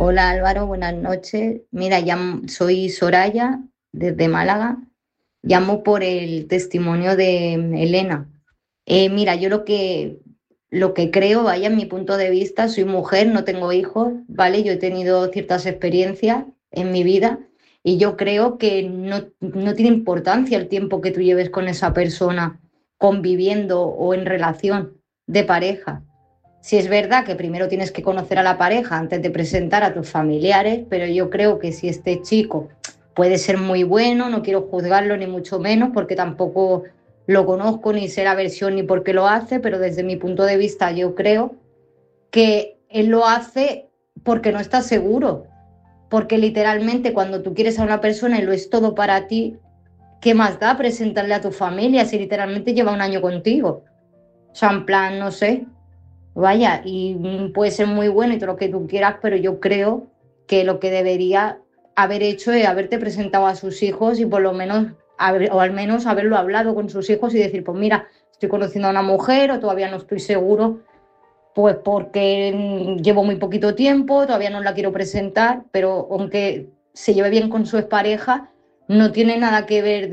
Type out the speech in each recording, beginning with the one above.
Hola Álvaro, buenas noches. Mira, soy Soraya desde Málaga. Llamo por el testimonio de Elena. Mira, yo lo que creo, vaya, en mi punto de vista, soy mujer, no tengo hijos, ¿vale? Yo he tenido ciertas experiencias en mi vida y yo creo que no tiene importancia el tiempo que tú lleves con esa persona conviviendo o en relación de pareja. Si es verdad que primero tienes que conocer a la pareja antes de presentar a tus familiares, pero yo creo que si este chico puede ser muy bueno, no quiero juzgarlo ni mucho menos, porque tampoco lo conozco ni sé la versión ni por qué lo hace, pero desde mi punto de vista yo creo que él lo hace porque no está seguro, porque literalmente cuando tú quieres a una persona y lo es todo para ti, ¿qué más da presentarle a tu familia si literalmente lleva un año contigo? O sea, en plan, no sé. Vaya, y puede ser muy bueno y todo lo que tú quieras, pero yo creo que lo que debería haber hecho es haberte presentado a sus hijos y por lo menos, o al menos haberlo hablado con sus hijos y decir, pues mira, estoy conociendo a una mujer o todavía no estoy seguro, pues porque llevo muy poquito tiempo, todavía no la quiero presentar, pero aunque se lleve bien con su expareja, no tiene nada que ver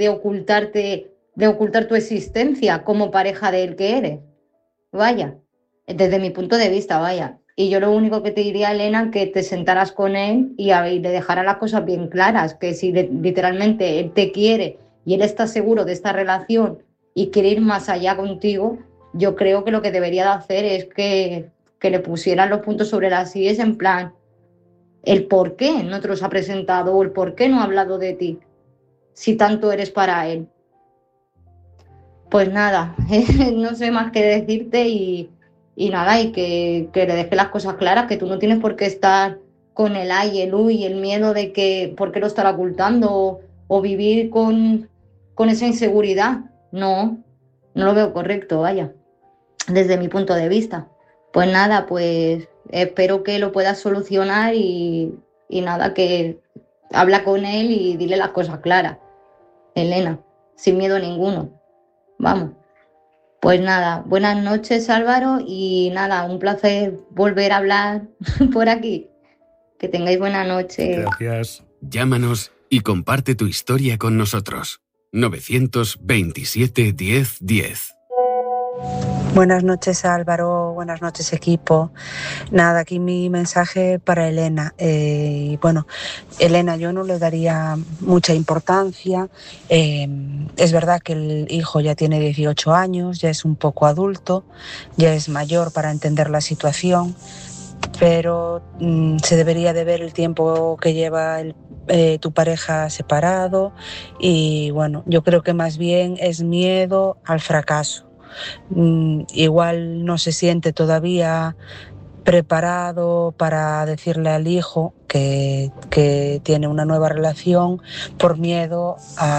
de ocultar tu existencia como pareja de él que eres. Vaya, desde mi punto de vista, vaya. Y yo lo único que te diría, Elena, que te sentaras con él y le dejaras las cosas bien claras, que si literalmente él te quiere y él está seguro de esta relación y quiere ir más allá contigo, yo creo que lo que debería de hacer es que le pusieran los puntos sobre las IES en plan, el por qué no te los ha presentado o el por qué no ha hablado de ti, si tanto eres para él. Pues nada, no sé más qué decirte y nada, y que le deje las cosas claras, que tú no tienes por qué estar con el ay, el uy, el miedo de que por qué lo estará ocultando o vivir con esa inseguridad. No, no lo veo correcto, vaya, desde mi punto de vista. Pues nada, pues espero que lo puedas solucionar y nada, que habla con él y dile las cosas claras, Elena, sin miedo ninguno. Vamos. Pues nada, buenas noches Álvaro y nada, un placer volver a hablar por aquí. Que tengáis buena noche. Gracias. Llámanos y comparte tu historia con nosotros. 927 10 10. Buenas noches Álvaro, buenas noches equipo. Nada, aquí mi mensaje para Elena. Bueno, Elena, yo no le daría mucha importancia. Es verdad que el hijo ya tiene 18 años, ya es un poco adulto, ya es mayor para entender la situación, pero se debería de ver el tiempo que lleva tu pareja separado y bueno, yo creo que más bien es miedo al fracaso. Igual no se siente todavía preparado para decirle al hijo que tiene una nueva relación por miedo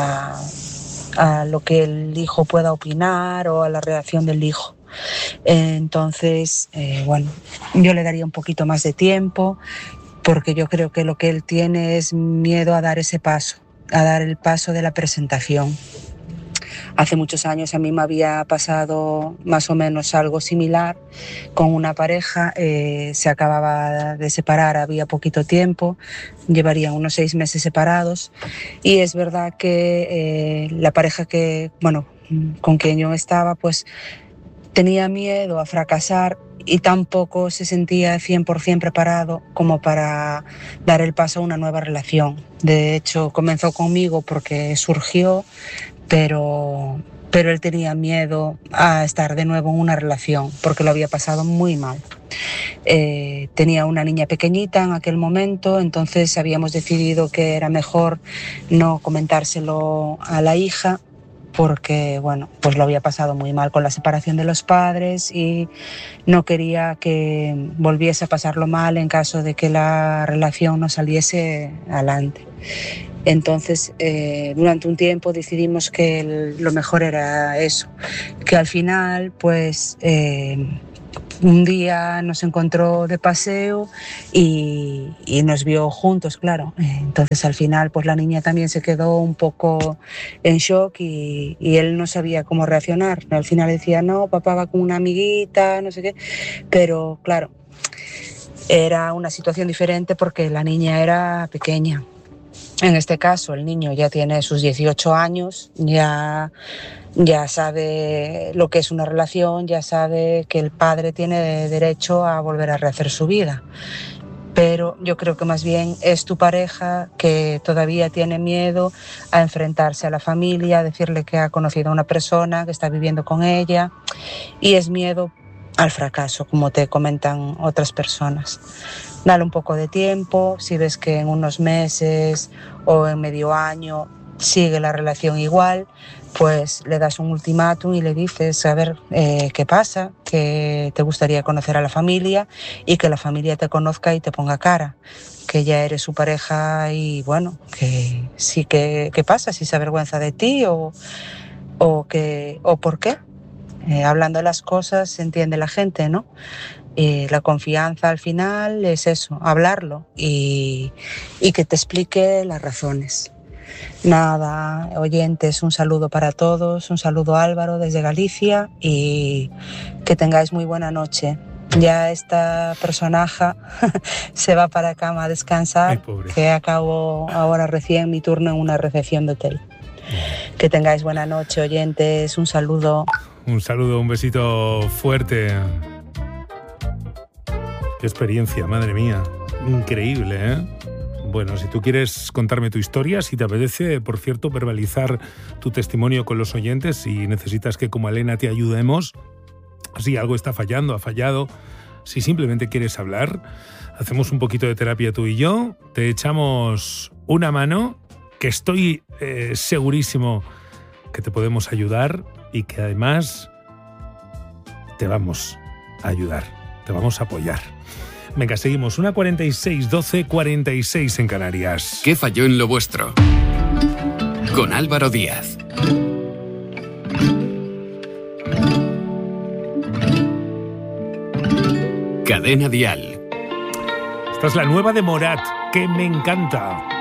a lo que el hijo pueda opinar o a la reacción del hijo. Entonces, bueno, yo le daría un poquito más de tiempo porque yo creo que lo que él tiene es miedo a dar ese paso, a dar el paso de la presentación. Hace muchos años a mí me había pasado más o menos algo similar con una pareja, se acababa de separar, había poquito tiempo, llevarían unos 6 meses separados y es verdad que la pareja con quien yo estaba, pues tenía miedo a fracasar y tampoco se sentía 100% preparado como para dar el paso a una nueva relación. De hecho, comenzó conmigo porque surgió, pero él tenía miedo a estar de nuevo en una relación porque lo había pasado muy mal. Tenía una niña pequeñita en aquel momento, entonces habíamos decidido que era mejor no comentárselo a la hija porque, bueno, pues lo había pasado muy mal con la separación de los padres y no quería que volviese a pasarlo mal en caso de que la relación no saliese adelante. Entonces, durante un tiempo decidimos que lo mejor era eso, que al final, pues, un día nos encontró de paseo y nos vio juntos, claro. Entonces, al final, pues la niña también se quedó un poco en shock y él no sabía cómo reaccionar. Al final decía, no, papá va con una amiguita, no sé qué, pero claro, Era una situación diferente porque la niña era pequeña. En este caso, el niño ya tiene sus 18 años, ya sabe lo que es una relación, ya sabe que el padre tiene derecho a volver a rehacer su vida. Pero yo creo que más bien es tu pareja que todavía tiene miedo a enfrentarse a la familia, a decirle que ha conocido a una persona, que está viviendo con ella, y es miedo al fracaso, como te comentan otras personas. Dale un poco de tiempo, si ves que en unos meses o en medio año sigue la relación igual, pues le das un ultimátum y le dices, a ver, qué pasa, que te gustaría conocer a la familia y que la familia te conozca y te ponga cara, que ya eres su pareja y bueno, que sí, que pasa, si se avergüenza de ti o por qué. Hablando de las cosas se entiende la gente, ¿no? La confianza al final es eso, hablarlo y que te explique las razones. Nada, oyentes, un saludo para todos, un saludo Álvaro desde Galicia y que tengáis muy buena noche. Ya esta personaje se va para cama a descansar, que acabo ahora recién mi turno en una recepción de hotel. Que tengáis buena noche, oyentes, un saludo. Un saludo, un besito fuerte. Qué experiencia, madre mía. Increíble, ¿eh? Bueno, si tú quieres contarme tu historia, si te apetece, por cierto, verbalizar tu testimonio con los oyentes, si necesitas que como Elena te ayudemos, si algo está fallando, ha fallado, si simplemente quieres hablar, hacemos un poquito de terapia tú y yo, te echamos una mano, que estoy segurísimo que te podemos ayudar y que además te vamos a ayudar, te vamos a apoyar. Venga, seguimos. 1:46, 12:46 en Canarias. ¿Qué falló en lo vuestro? Con Álvaro Díaz. Cadena Dial. Esta es la nueva de Morat, que me encanta.